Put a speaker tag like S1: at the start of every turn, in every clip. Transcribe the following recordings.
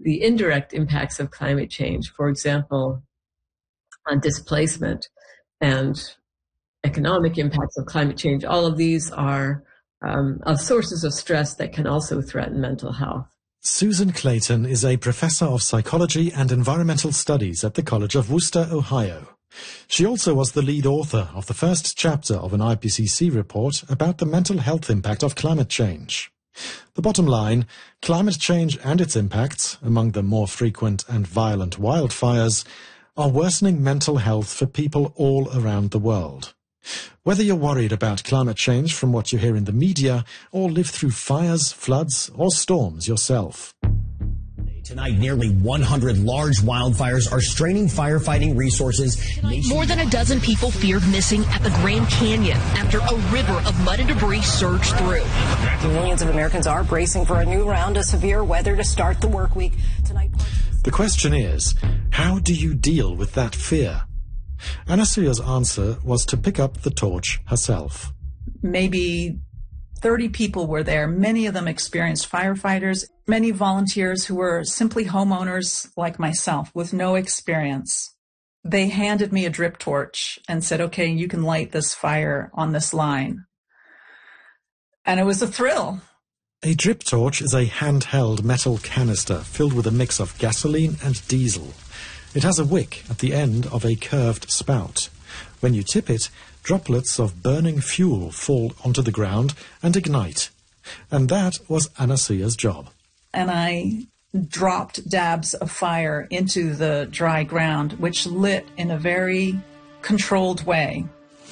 S1: the indirect impacts of climate change, for example, on displacement and economic impacts of climate change, all of these are of sources of stress that can also threaten mental health.
S2: Susan Clayton is a professor of psychology and environmental studies at the College of Wooster, Ohio. She also was the lead author of the first chapter of an IPCC report about the mental health impact of climate change. The bottom line, climate change and its impacts, among the more frequent and violent wildfires, are worsening mental health for people all around the world. Whether you're worried about climate change from what you hear in the media, or live through fires, floods, or storms yourself.
S3: Tonight, nearly 100 large wildfires are straining firefighting resources.
S4: More than a dozen people feared missing at the Grand Canyon after a river of mud and debris surged through.
S5: Millions of Americans are bracing for a new round of severe weather to start the work week tonight.
S2: The question is, how do you deal with that fear? Anasuya's answer was to pick up the torch herself.
S6: Maybe 30 people were there. Many of them experienced firefighters, many volunteers who were simply homeowners like myself with no experience. They handed me a drip torch and said, okay, you can light this fire on this line. And it was a thrill.
S2: A drip torch is a handheld metal canister filled with a mix of gasoline and diesel. It has a wick at the end of a curved spout. When you tip it, droplets of burning fuel fall onto the ground and ignite. And that was Anasuya's job.
S6: And I dropped dabs of fire into the dry ground, which lit in a very controlled way.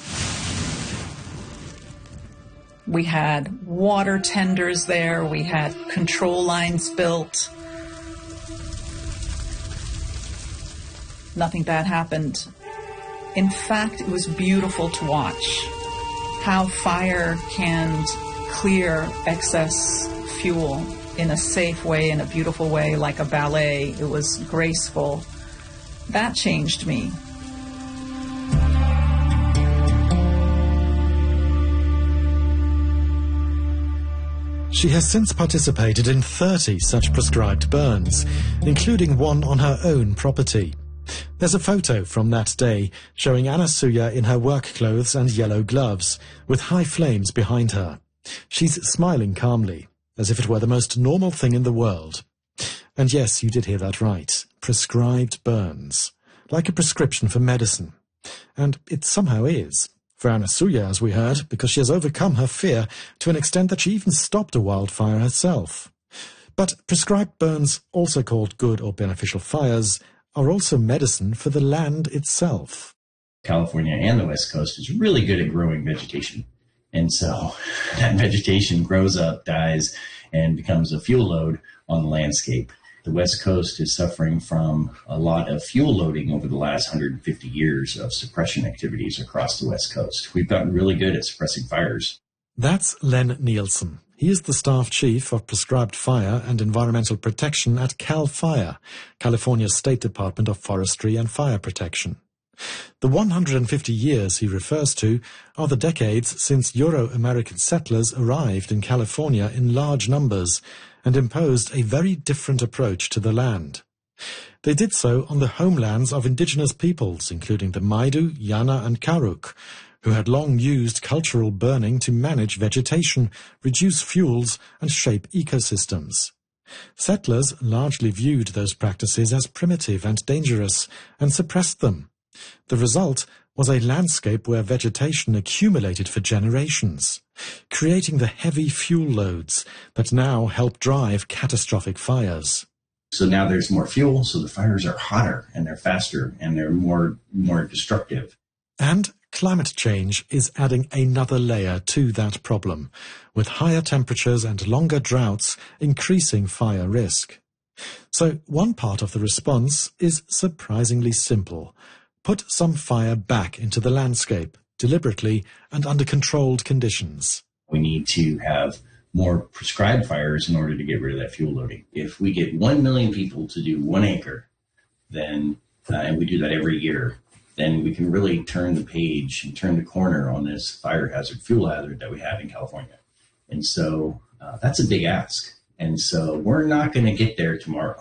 S6: We had water tenders there. We had control lines built. Nothing bad happened. In fact, it was beautiful to watch how fire can clear excess fuel in a safe way, in a beautiful way, like a ballet. It was graceful. That changed me.
S2: She has since participated in 30 such prescribed burns, including one on her own property. There's a photo from that day showing Anasuya in her work clothes and yellow gloves, with high flames behind her. She's smiling calmly, as if it were the most normal thing in the world. And yes, you did hear that right. Prescribed burns. Like a prescription for medicine. And it somehow is. For Anasuya, as we heard, because she has overcome her fear to an extent that she even stopped a wildfire herself. But prescribed burns, also called good or beneficial fires, are also medicine for the land itself.
S7: California and the West Coast is really good at growing vegetation. And so that vegetation grows up, dies, and becomes a fuel load on the landscape. The West Coast is suffering from a lot of fuel loading over the last 150 years of suppression activities across the West Coast. We've gotten really good at suppressing fires.
S2: That's Len Nielsen. He is the staff chief of prescribed fire and environmental protection at CAL FIRE, California's State Department of Forestry and Fire Protection. The 150 years he refers to are the decades since Euro-American settlers arrived in California in large numbers and imposed a very different approach to the land. They did so on the homelands of indigenous peoples, including the Maidu, Yana, and Karuk, who had long used cultural burning to manage vegetation, reduce fuels, and shape ecosystems. Settlers largely viewed those practices as primitive and dangerous, and suppressed them. The result was a landscape where vegetation accumulated for generations, creating the heavy fuel loads that now help drive catastrophic fires.
S7: So now there's more fuel, so the fires are hotter, and they're faster, and they're more destructive.
S2: And climate change is adding another layer to that problem, with higher temperatures and longer droughts increasing fire risk. So one part of the response is surprisingly simple. Put some fire back into the landscape, deliberately and under controlled conditions.
S7: We need to have more prescribed fires in order to get rid of that fuel loading. If we get 1 million people to do 1 acre, then, and we do that every year, then we can really turn the page and turn the corner on this fire hazard, fuel hazard that we have in California. And so that's a big ask. And so we're not going to get there tomorrow.